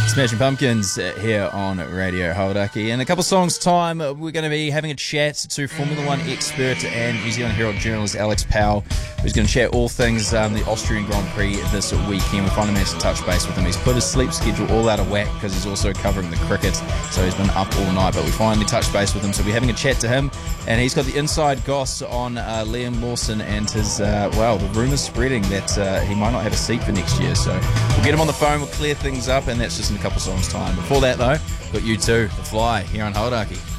Smashing Pumpkins here on Radio Hauraki. In a couple songs' time, we're going to be having a chat to Formula One expert and New Zealand Herald journalist Alex Powell, who's going to chat all things the Austrian Grand Prix this weekend. We finally managed to touch base with him. He's put his sleep schedule all out of whack because he's also covering the cricket, so he's been up all night, but we finally touched base with him, so we're having a chat to him, and he's got the inside goss on Liam Lawson and his, the rumours spreading that he might not have a seat for next year, so we'll get him on the phone, we'll clear things up, and that's just in a couple songs' time. Before that, though, got U2, The Fly, here on Hauraki.